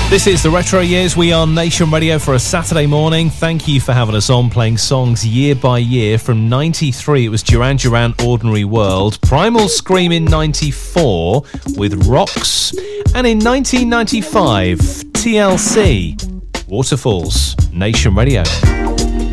This is the Retro Years. We are Nation Radio for a Saturday morning. Thank you for having us on, playing songs year by year. From 93, it was Duran Duran, Ordinary World. Primal Scream in 94 with Rocks. And in 1995, TLC, Waterfalls. Nation Radio.